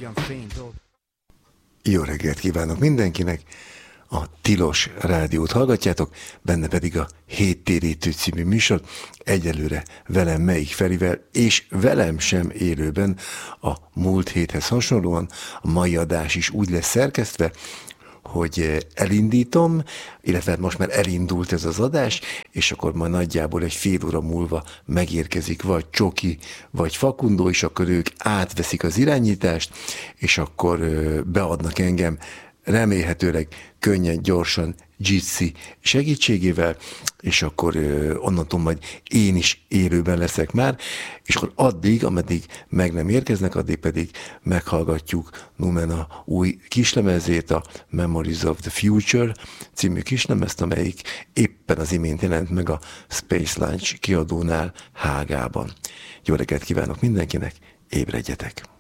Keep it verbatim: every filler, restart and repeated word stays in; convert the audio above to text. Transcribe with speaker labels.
Speaker 1: Jó reggelt kívánok mindenkinek! A Tilos Rádiót hallgatjátok, benne pedig a Héttérítő című műsor, egyelőre velem Melyik Ferivel, és velem sem élőben a múlt héthez hasonlóan. A mai adás is úgy lesz szerkesztve, hogy elindítom, illetve most már elindult ez az adás, és akkor majd nagyjából egy fél óra múlva megérkezik vagy Csoki, vagy Fakundó, és akkor ők átveszik az irányítást, és akkor beadnak engem remélhetőleg könnyen, gyorsan Jitsi segítségével, és akkor onnantól majd én is élőben leszek már, és akkor addig, ameddig meg nem érkeznek, addig pedig meghallgatjuk Numena új kislemezét, a Memories of the Future című kislemezt, amelyik éppen az imént jelent meg a Space Launch kiadónál Hágában. Jó reggelt kívánok mindenkinek, ébredjetek!